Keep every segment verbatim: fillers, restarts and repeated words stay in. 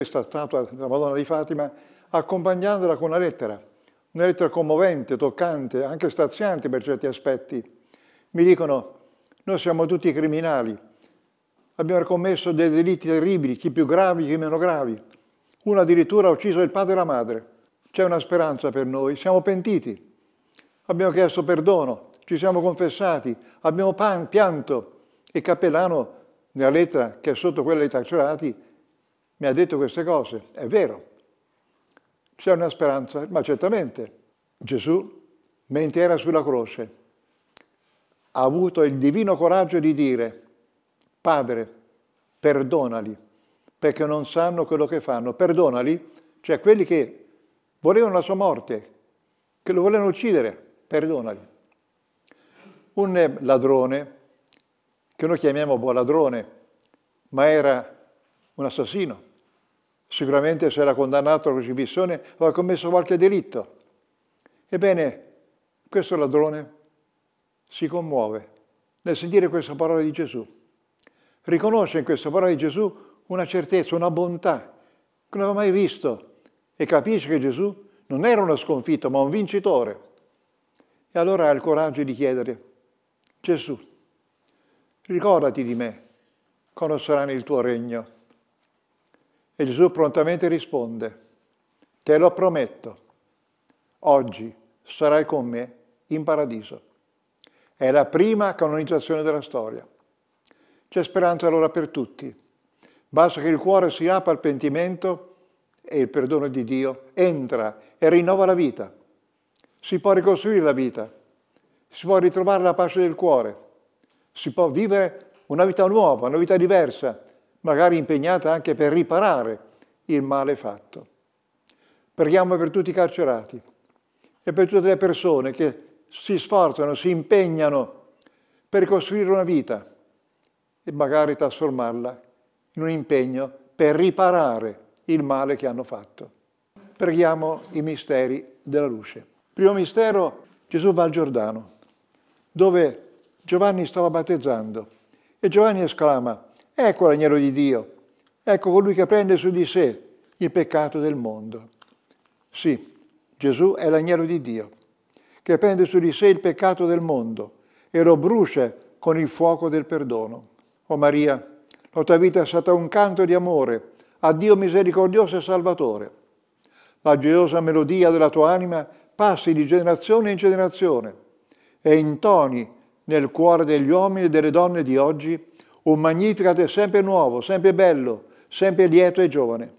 questa statua della Madonna di Fatima, accompagnandola con una lettera, una lettera commovente, toccante, anche straziante per certi aspetti. Mi dicono, noi siamo tutti criminali, abbiamo commesso dei delitti terribili, chi più gravi, chi meno gravi. Uno addirittura ha ucciso il padre e la madre. C'è una speranza per noi, siamo pentiti, abbiamo chiesto perdono, ci siamo confessati, abbiamo pianto. E il cappellano, nella lettera che è sotto quella dei carcerati, mi ha detto queste cose. È vero, c'è una speranza, ma certamente Gesù, mentre era sulla croce, ha avuto il divino coraggio di dire: Padre, perdonali, perché non sanno quello che fanno. Perdonali, cioè quelli che volevano la sua morte, che lo volevano uccidere, perdonali. Un ladrone, che noi chiamiamo buon ladrone, ma era un assassino. Sicuramente se era condannato alla crocifissione aveva commesso qualche delitto. Ebbene, questo ladrone si commuove nel sentire questa parola di Gesù. Riconosce in questa parola di Gesù una certezza, una bontà che non aveva mai visto e capisce che Gesù non era uno sconfitto, ma un vincitore. E allora ha il coraggio di chiedere: Gesù, ricordati di me quando sarà nel tuo regno. E Gesù prontamente risponde: te lo prometto, oggi sarai con me in paradiso. È la prima canonizzazione della storia. C'è speranza allora per tutti. Basta che il cuore si apra al pentimento e il perdono di Dio entra e rinnova la vita. Si può ricostruire la vita, si può ritrovare la pace del cuore, si può vivere una vita nuova, una vita diversa, magari impegnata anche per riparare il male fatto. Preghiamo per tutti i carcerati e per tutte le persone che si sforzano, si impegnano per costruire una vita e magari trasformarla in un impegno per riparare il male che hanno fatto. Preghiamo i misteri della luce. Primo mistero, Gesù va al Giordano, dove Giovanni stava battezzando, e Giovanni esclama: ecco l'agnello di Dio, ecco colui che prende su di sé il peccato del mondo. Sì, Gesù è l'agnello di Dio, che prende su di sé il peccato del mondo e lo brucia con il fuoco del perdono. O Maria, la tua vita è stata un canto di amore a Dio misericordioso e salvatore. La gioiosa melodia della tua anima passi di generazione in generazione e intoni nel cuore degli uomini e delle donne di oggi un Magnificat sempre nuovo, sempre bello, sempre lieto e giovane.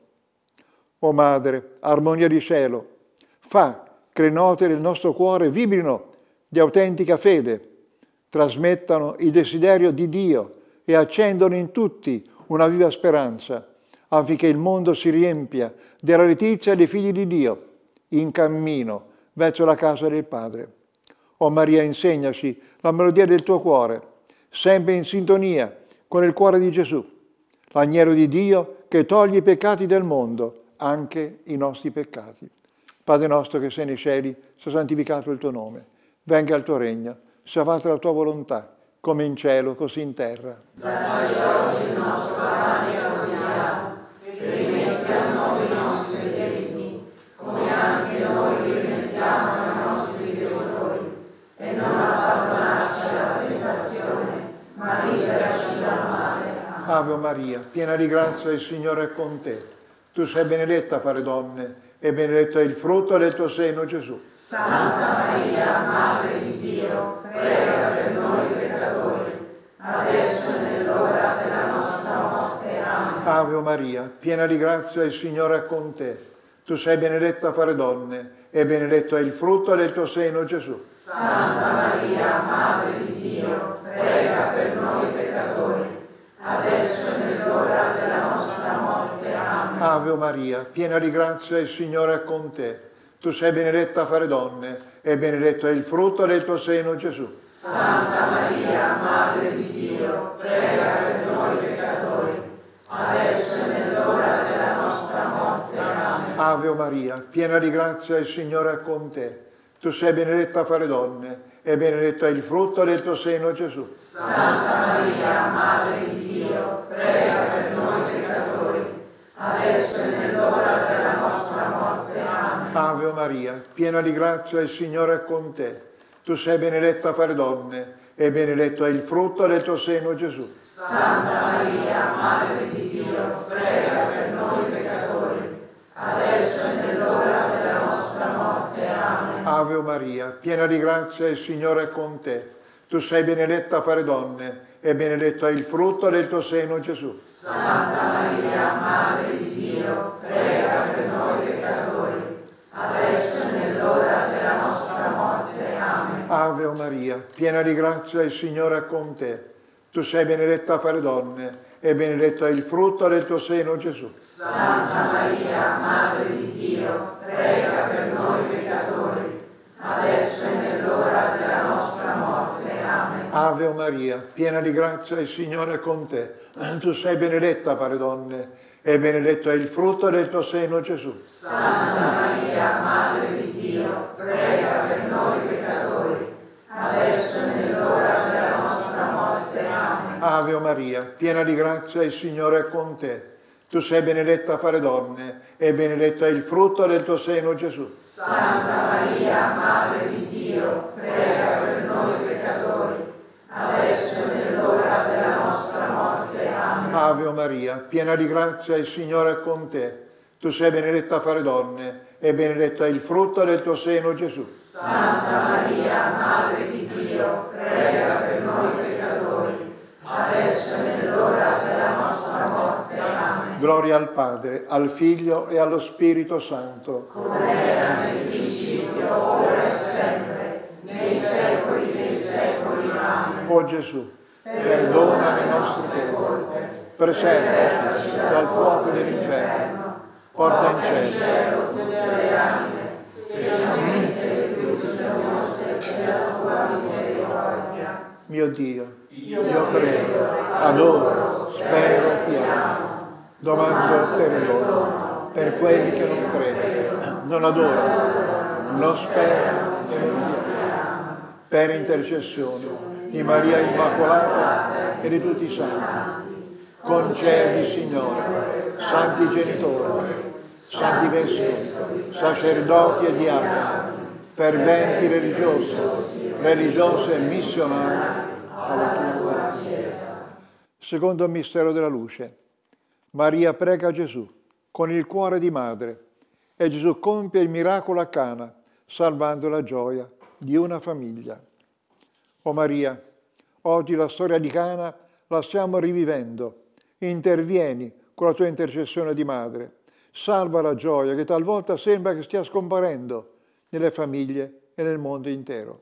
O Madre, armonia di cielo, fa che le note del nostro cuore vibrino di autentica fede, trasmettano il desiderio di Dio e accendono in tutti una viva speranza, affinché il mondo si riempia della letizia dei figli di Dio, in cammino verso la casa del Padre. O Maria, insegnaci la melodia del tuo cuore, sempre in sintonia con il cuore di Gesù, l'agnello di Dio che toglie i peccati del mondo, anche i nostri peccati. Padre nostro che sei nei cieli, sia santificato il tuo nome, venga il tuo regno, sia fatta la tua volontà, come in cielo, così in terra. Dacci oggi il nostro pane quotidiano, e rimetti a noi i nostri debiti, come anche noi li rimettiamo ai nostri debitori, e non abbandonarci alla tentazione, ma liberaci dal male. Amen. Ave Maria, piena di grazia, il Signore è con te. Tu sei benedetta fra le donne, e benedetto è il frutto del tuo seno, Gesù. Santa Maria, Madre di Dio, prega per noi peccatori, adesso e nell'ora della nostra morte. Amen. Ave Maria, piena di grazia, il Signore è con te. Tu sei benedetta fra le donne, e benedetto è il frutto del tuo seno, Gesù. Santa Maria, Madre di Dio, prega per noi peccatori, adesso e nell'ora della nostra morte. Amen. Ave Maria, piena di grazia, il Signore è con te. Tu sei benedetta fra le donne, e benedetto è il frutto del tuo seno, Gesù. Santa Maria, Madre di Dio, prega per noi peccatori, adesso e nell'ora della nostra morte. Amen. Ave Maria, piena di grazia, il Signore è con te. Tu sei benedetta fra le donne, e benedetto è il frutto del tuo seno, Gesù. Santa Maria, Madre di Dio, prega per noi peccatori, adesso adesso e nell'ora della nostra morte. Amen. Ave Maria, piena di grazia, il Signore è con te. Tu sei benedetta fra le donne, e benedetto è il frutto del tuo seno, Gesù. Santa Maria, Madre di Dio, prega per noi peccatori, adesso e nell'ora della nostra morte. Amen. Ave Maria, piena di grazia, il Signore è con te. Tu sei benedetta fra le donne, e benedetto è il frutto del tuo seno, Gesù. Santa Maria, Madre di Dio, prega per noi peccatori, adesso e nell'ora della nostra morte. Amen. Ave Maria, piena di grazia, il Signore è con te. Tu sei benedetta fra le donne, e benedetto è il frutto del tuo seno, Gesù. Santa Maria, Madre di Dio, prega per noi peccatori, adesso e nell'ora della nostra morte. Amen. Ave Maria, piena di grazia, il Signore è con te. Tu sei benedetta fra le donne, e benedetto è il frutto del tuo seno, Gesù. Santa Maria, Madre di Dio, prega per noi peccatori, adesso e nell'ora della nostra morte. Amen. Ave Maria, piena di grazia, il Signore è con te. Tu sei benedetta fra le donne, e benedetto è il frutto del tuo seno, Gesù. Santa Maria, Madre di Dio, prega per noi peccatori, adesso e nell'ora della nostra morte. Amen. Ave Maria, piena di grazia, il Signore è con te. Tu sei benedetta fra le donne, e benedetto è il frutto del tuo seno, Gesù. Santa Maria, Madre di Dio, prega per noi peccatori, adesso e nell'ora della nostra morte. Amen. Gloria al Padre, al Figlio e allo Spirito Santo. Come era nel principio, ora e sempre, nei secoli dei secoli. Amen. O Gesù, perdona le nostre colpe, preservaci dal fuoco dell'inferno, porta in cielo tutte le anime, specialmente le più bisognose della tua misericordia. mio Dio. Io credo, adoro, spero e ti amo. Domando perdono per quelli che non credono, non adorano, non sperano e non ti amano. Per intercessione di Maria Immacolata e di tutti i santi, concedi, Signore, santi genitori, santi vescovi, sacerdoti e diavoli, ferventi religiosi, religiose e missionari alla tua Chiesa. Secondo mistero della luce. Maria prega Gesù con il cuore di madre e Gesù compie il miracolo a Cana, salvando la gioia di una famiglia. O Maria, oggi la storia di Cana la stiamo rivivendo. Intervieni con la tua intercessione di madre. Salva la gioia che talvolta sembra che stia scomparendo nelle famiglie e nel mondo intero.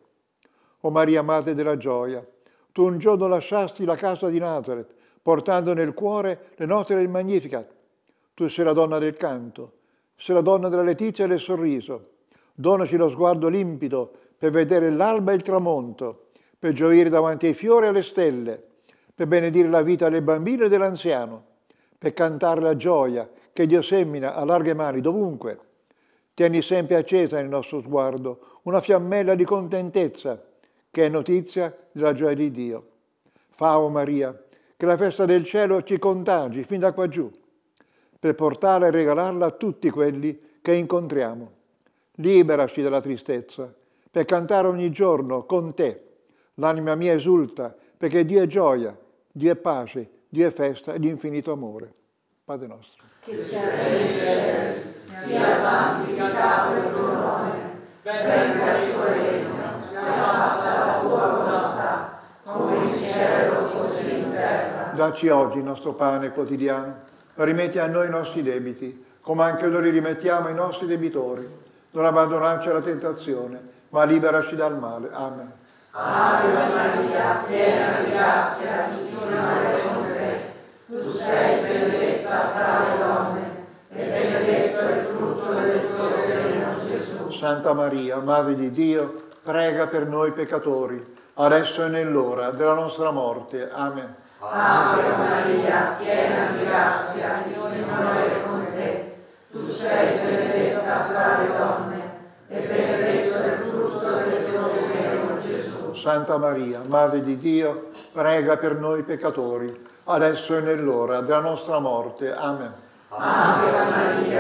O Maria, Madre della gioia, tu un giorno lasciasti la casa di Nazareth, portando nel cuore le note del Magnificat. Tu sei la donna del canto, sei la donna della letizia e del sorriso. Donaci lo sguardo limpido per vedere l'alba e il tramonto, per gioire davanti ai fiori e alle stelle, per benedire la vita del bambino e dell'anziano, per cantare la gioia che Dio semina a larghe mani dovunque. Tieni sempre accesa nel nostro sguardo una fiammella di contentezza, che è notizia della gioia di Dio. Fa, o Maria, che la festa del cielo ci contagi fin da qua giù, per portarla e regalarla a tutti quelli che incontriamo. Liberaci dalla tristezza, per cantare ogni giorno con te. L'anima mia esulta, perché Dio è gioia, Dio è pace, Dio è festa ed infinito amore. Padre nostro. Che sia nei cieli, sia santificato il tuo nome, venga il tuo regno, sia fatta la tua volontà, come in cielo così in terra. Dacci oggi il nostro pane quotidiano, rimetti a noi i nostri debiti, come anche noi li rimettiamo ai nostri debitori. Non abbandonarci alla tentazione, ma liberaci dal male. Amen. Ave Maria, piena di grazia, il Signore è con te. Tu sei benedetta fra le donne, e benedetto è il frutto del tuo seno, Gesù. Santa Maria, Madre di Dio, prega per noi peccatori, adesso e nell'ora della nostra morte. Amen. Ave Maria, piena di grazia, il Signore è con te. Tu sei benedetta fra le donne, e benedetto è il frutto del tuo seno, Gesù. Santa Maria, Madre di Dio, prega per noi peccatori, adesso e nell'ora della nostra morte. Amen. Ave Maria,